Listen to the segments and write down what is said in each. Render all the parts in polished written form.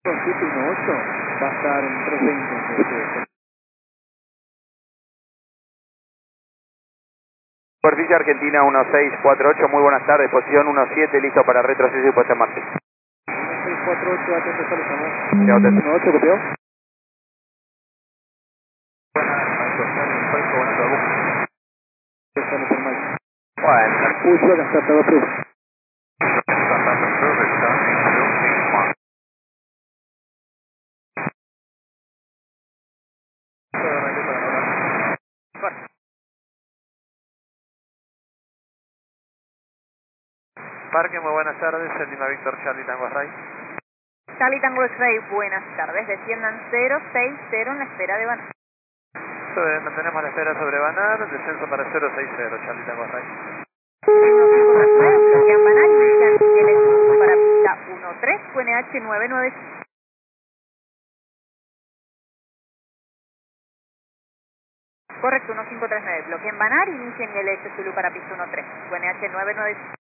718 va a estar en 320. Superficie Argentina 1648, muy buenas tardes, posición 17, listo para retroceso y puesta en marcha. 1648, atento, solo estamos. Ya, atento. 18, copió. Estamos por mal. Bueno, Uy, yo acá está, estaba prueba. Parque, muy buenas tardes, el Lima Víctor Charlie Tango Ray. Charlie Tango X-Ray, buenas tardes. Desciendan 060 en la espera de Banar. Mantenemos la espera sobre Banar, descenso para 060, Charlie Tango Ray. 1539, bloquean Banar, inician el descenso para pista 13, QNH 995. Correcto, 1539, bloquean Banar, inician el S Zulu para pista 13, QNH 995.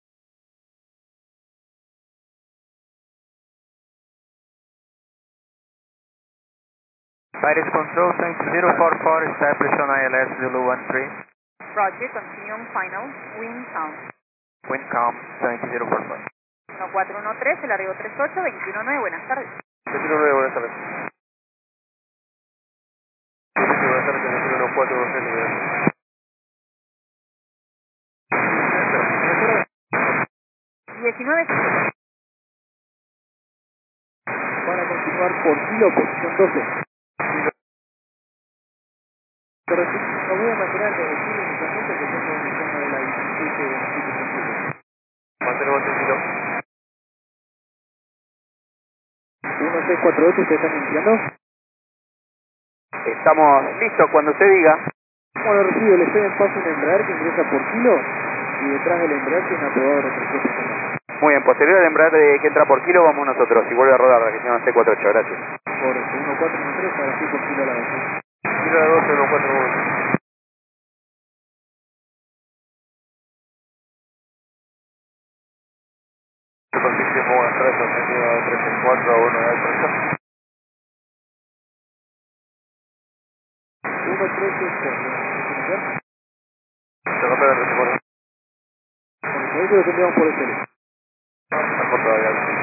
Paris Control 044, establish on ILS Zulu 13. Roger, continuum final, wind count. Wind calm 044. 1413, el arribo 38, 219, buenas tardes. 29, buenas tardes. 29, buenas tardes, 1423. 19, Van a continuar por kilo, posición 12. Pero sí, no voy a mantener de decir únicamente que tengo un icono de la 17. Mantenemos el kilo. 1648, ¿ustedes están iniciando? Estamos listos cuando usted diga. Bueno, recibe, le estoy en paso un embraer que ingresa por kilo y detrás del embraer tiene un aprobador de 300. Muy bien, posterior al embraer que entra por kilo, vamos nosotros. Y vuelve a rodar la que se llama C48, gracias. Por 1413, ahora sí por kilo a la vez. Kilo de 12, 141. Superficie, muy buenas tardes, Argentina 364, 1 de alta. 113, Se rompe el recuerdo. por eso lo tendríamos por el tele. Está por todavía.